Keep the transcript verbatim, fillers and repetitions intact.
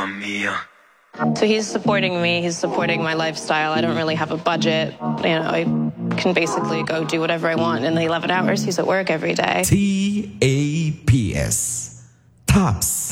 mia. So he's supporting me, he's supporting my lifestyle. I don't really have a budget. You know, I can basically go do whatever I want in the eleven hours he's at work every day. T A P S. Tops.